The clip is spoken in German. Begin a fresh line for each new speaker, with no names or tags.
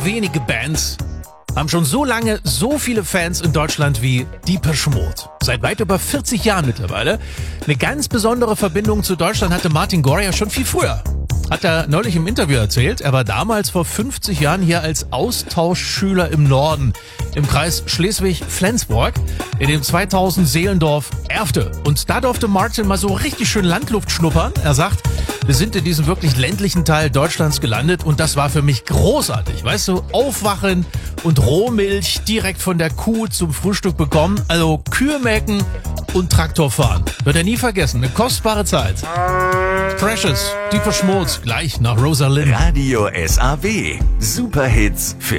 wenige Bands haben schon so lange so viele Fans in Deutschland wie Depeche Mode. Seit weit über 40 Jahren mittlerweile. Eine ganz besondere Verbindung zu Deutschland hatte Martin Gore ja schon viel früher. Hat er neulich im Interview erzählt. Er war damals vor 50 Jahren hier als Austauschschüler im Norden, im Kreis Schleswig-Flensburg, in dem 2000 Seelendorf Erfte. Und da durfte Martin mal so richtig schön Landluft schnuppern. Er sagt, wir sind in diesem wirklich ländlichen Teil Deutschlands gelandet und das war für mich großartig. Weißt du, aufwachen und Rohmilch direkt von der Kuh zum Frühstück bekommen. Also Kühe melken und Traktor fahren. Wird er nie vergessen. Eine kostbare Zeit. Precious, Deeper Schmutz, gleich nach Rosalind.
Radio SAW. Superhits für